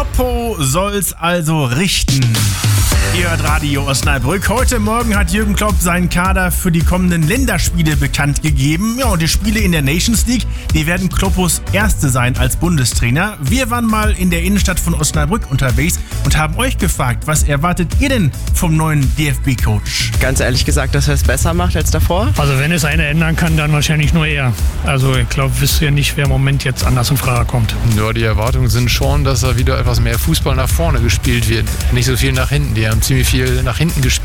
Kloppo soll's also richten. Ihr hört Radio Osnabrück. Heute Morgen hat Jürgen Klopp seinen Kader für die kommenden Länderspiele bekannt gegeben. Ja, und die Spiele in der Nations League, die werden Kloppos erste sein als Bundestrainer. Wir waren mal in der Innenstadt von Osnabrück unterwegs und haben euch gefragt, was erwartet ihr denn vom neuen DFB-Coach? Ganz ehrlich gesagt, dass er es besser macht als davor. Also wenn es einer ändern kann, dann wahrscheinlich nur er. Also ich glaube, wisst ihr nicht, wer im Moment jetzt anders in Frage kommt. Ja, die Erwartungen sind schon, dass da wieder etwas mehr Fußball nach vorne gespielt wird. Nicht so viel nach hinten. Die haben ziemlich viel nach hinten gespielt.